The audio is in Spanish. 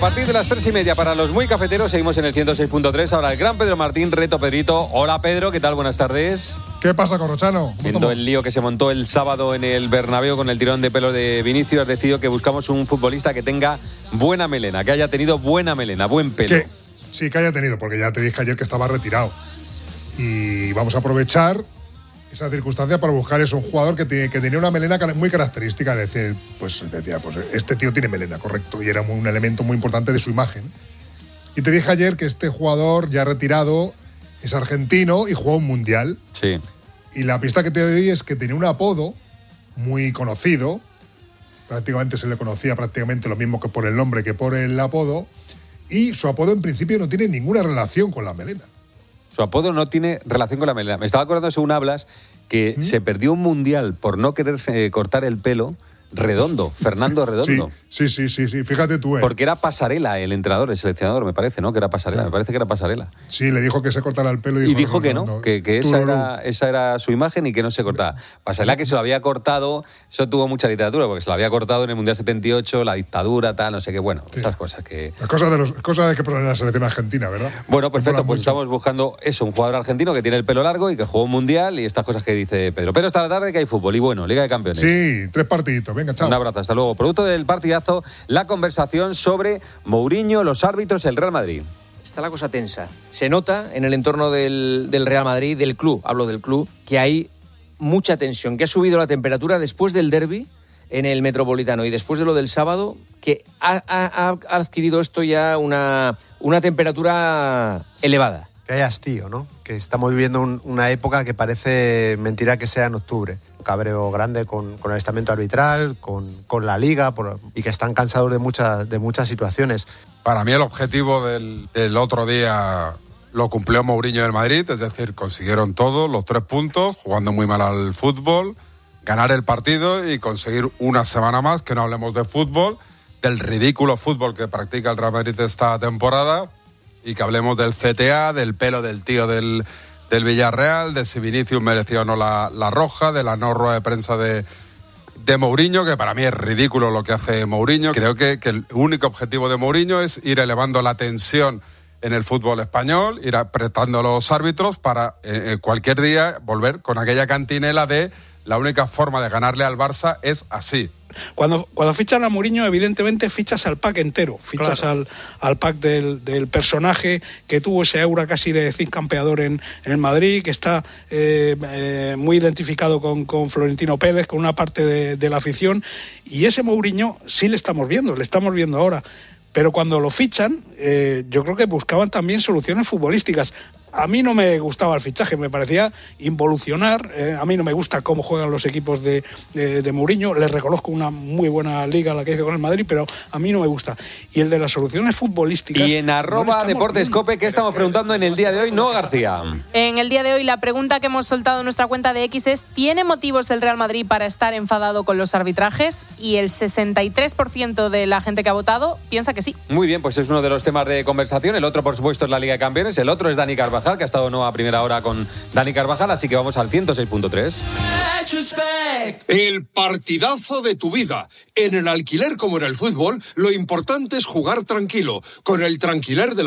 A partir de las 3:30 para los muy cafeteros seguimos en el 106.3. Ahora el gran Pedro Martín, Reto Pedrito. Hola Pedro, ¿qué tal? Buenas tardes. ¿Qué pasa, Corrochano? Viendo el lío que se montó el sábado en el Bernabéu con el tirón de pelo de Vinicius, has decidido que buscamos un futbolista que tenga buena melena, que haya tenido buena melena, buen pelo. Sí, que haya tenido, porque ya te dije ayer que estaba retirado. Y vamos a aprovechar esa circunstancia para buscar un jugador que tenía una melena muy característica. Decía, pues este tío tiene melena, correcto, y era un elemento muy importante de su imagen. Y te dije ayer que este jugador ya retirado es argentino y jugó un mundial. Sí. Y la pista que te doy es que tenía un apodo muy conocido, prácticamente se le conocía prácticamente lo mismo que por el nombre que por el apodo, y su apodo en principio no tiene ninguna relación con la melena. Su apodo no tiene relación con la melena. Me estaba acordando, según hablas, que se perdió un mundial por no quererse cortar el pelo. Redondo, Fernando Redondo. Sí, fíjate tú. Porque era Pasarela el entrenador, el seleccionador, me parece, ¿no? Que era Pasarela, me parece que era Pasarela. Sí, le dijo que se cortara el pelo. Y dijo que no, que esa era su imagen y que no se cortaba. Pasarela que se lo había cortado, eso tuvo mucha literatura, porque se lo había cortado en el Mundial 78, la dictadura, tal, no sé qué, bueno, esas cosas que... Cosas de que ponen en la selección argentina, ¿verdad? Bueno, perfecto, pues estamos buscando eso, un jugador argentino que tiene el pelo largo y que jugó un Mundial y estas cosas que dice Pedro. Pero esta tarde que hay fútbol y bueno, Liga de Campeones. Sí, 3 partiditos. Venga, chao. Un abrazo, hasta luego. Producto del partidazo, la conversación sobre Mourinho, los árbitros, el Real Madrid. Está la cosa tensa. Se nota en el entorno del Real Madrid, del club, hablo del club, que hay mucha tensión, que ha subido la temperatura después del derbi en el Metropolitano y después de lo del sábado, que ha adquirido esto ya una temperatura elevada. Que hay hastío, ¿no? Que estamos viviendo una época que parece mentira que sea en octubre. Un cabreo grande con el estamento arbitral, con la Liga, y que están cansados de muchas situaciones. Para mí el objetivo del otro día lo cumplió Mourinho del Madrid, es decir, consiguieron todo, los 3 puntos, jugando muy mal al fútbol, ganar el partido y conseguir una semana más, que no hablemos de fútbol, del ridículo fútbol que practica el Real Madrid esta temporada, y que hablemos del CTA, del pelo del tío del Villarreal, de si Vinicius mereció o no la roja, de la no rueda de prensa de Mourinho, que para mí es ridículo lo que hace Mourinho. Creo que el único objetivo de Mourinho es ir elevando la tensión en el fútbol español, ir apretando a los árbitros para cualquier día volver con aquella cantinela de la única forma de ganarle al Barça es así. Cuando fichan a Mourinho, evidentemente fichas al pack entero, fichas claro. al pack del personaje que tuvo ese aura casi de Zinc campeador en el Madrid, que está muy identificado con Florentino Pérez, con una parte de la afición, y ese Mourinho sí le estamos viendo ahora. Pero cuando lo fichan, yo creo que buscaban también soluciones futbolísticas. A mí no me gustaba el fichaje, me parecía involucionar. A mí no me gusta cómo juegan los equipos de Mourinho. Les reconozco una muy buena liga la que hizo con el Madrid, pero a mí no me gusta. Y el de las soluciones futbolísticas... Y en @DeportesCope, ¿qué estamos preguntando en el día de hoy? No, García. En el día de hoy la pregunta que hemos soltado en nuestra cuenta de X es: ¿tiene motivos el Real Madrid para estar enfadado con los arbitrajes? Y el 63% de la gente que ha votado piensa que sí. Muy bien, pues es uno de los temas de conversación. El otro, por supuesto, es la Liga de Campeones. El otro es Dani Carvajal, que ha estado no a primera hora con Dani Carvajal, así que vamos al 106.3. El partidazo de tu vida. En el alquiler como en el fútbol, lo importante es jugar tranquilo. Con el tranquiler de la